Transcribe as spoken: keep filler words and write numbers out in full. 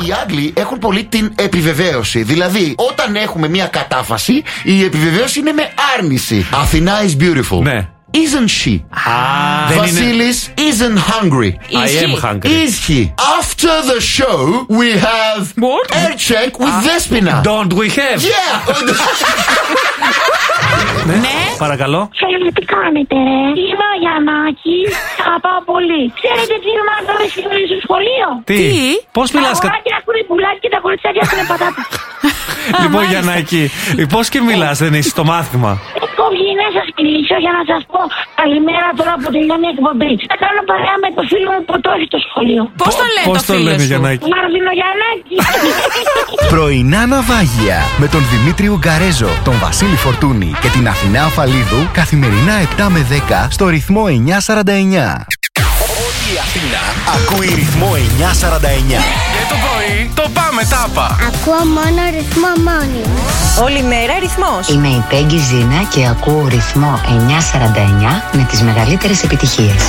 Οι Άγγλοι έχουν πολύ την επιβεβαίωση. Δηλαδή, όταν έχουμε μια κατάφαση, η επιβεβαίωση είναι με άρνηση. Αθηνά is beautiful. Ναι. Isn't she? Ah, Vasilis είναι... isn't hungry. I Is am he? hungry. Is he? After the show, we have What? air check with ah. Despina. Don't we have? Yeah. Ναι. Ναι. Παρακαλώ. Ξέρετε τι κάνετε, ρε? Είμαι ο Γιαννάκης. Αγαπάω πολύ. Ξέρετε τι είμαι να τώρα στο σχολείο? Τι? Τι? Πώς Τα μιλάς? αγοράκια έχουν πουλάκι και τα κοριτσάκια έχουν πατάτα. Λοιπόν, Γιαννάκη, πώς και μιλάς, δεν είσαι στο μάθημα? Έχω βγει να σας κλείσω για να σας πω καλημέρα τώρα που τελειώνει η εκπομπή. Θα κάνω παρέα με το φίλο μου που το έχει το σχολείο. Πώς το λένε Πώς το το φίλο λένε, σου? Γιαννάκη? Μαρδίνο Γιαννάκη. Πρωινά ναυάγια με τον Δημήτρη Ουγγαρέζο, τον Βασίλη Φορτούνη και την Αθηνά Αφαλίδου καθημερινά επτά με δέκα στο ρυθμό εννιά σαράντα εννιά. Όλη η Αθήνα ακούει ρυθμό εννιά σαράντα εννιά. Και το πρωί το πάμε τάπα. Ακούω μόνο ρυθμό μόνιμο. Όλη μέρα ρυθμός. Είμαι η Πέγγι Ζήνα και ακούω ρυθμό εννιά σαράντα εννιά με τις μεγαλύτερες επιτυχίες.